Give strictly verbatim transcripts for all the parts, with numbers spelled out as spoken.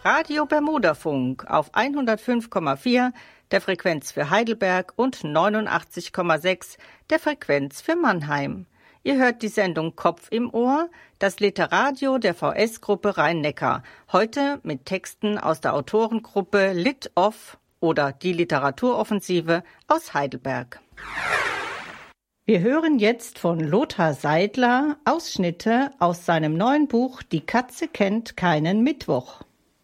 Radio Bermudafunk auf hundertfünf Komma vier der Frequenz für Heidelberg und neunundachtzig Komma sechs der Frequenz für Mannheim. Ihr hört die Sendung Kopf im Ohr, das Literadio der V S-Gruppe Rhein-Neckar. Heute mit Texten aus der Autorengruppe Lit Off oder die Literaturoffensive aus Heidelberg. Wir hören jetzt von Lothar Seidler Ausschnitte aus seinem neuen Buch Die Katze kennt keinen Mittwoch.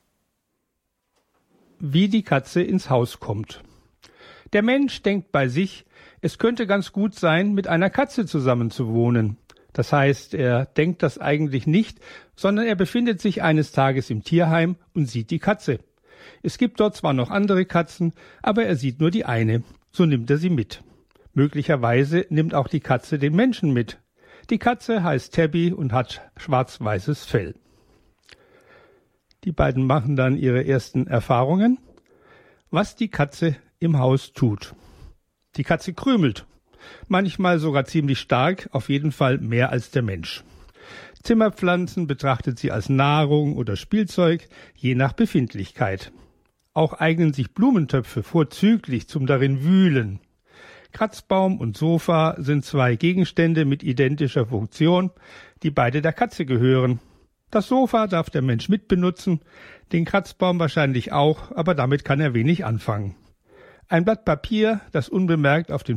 Wie die Katze ins Haus kommt. Der Mensch denkt bei sich, es könnte ganz gut sein, mit einer Katze zusammen zu wohnen. Das heißt, er denkt das eigentlich nicht, sondern er befindet sich eines Tages im Tierheim und sieht die Katze. Es gibt dort zwar noch andere Katzen, aber er sieht nur die eine. So nimmt er sie mit. Möglicherweise nimmt auch die Katze den Menschen mit. Die Katze heißt Tabby und hat schwarz-weißes Fell. Die beiden machen dann ihre ersten Erfahrungen. Was die Katze im Haus tut. Die Katze krümelt. Manchmal sogar ziemlich stark, auf jeden Fall mehr als der Mensch. Zimmerpflanzen betrachtet sie als Nahrung oder Spielzeug, je nach Befindlichkeit. Auch eignen sich Blumentöpfe vorzüglich zum darin wühlen. Kratzbaum und Sofa sind zwei Gegenstände mit identischer Funktion, die beide der Katze gehören. Das Sofa darf der Mensch mitbenutzen, den Kratzbaum wahrscheinlich auch, aber damit kann er wenig anfangen. Ein Blatt Papier, das unbemerkt auf den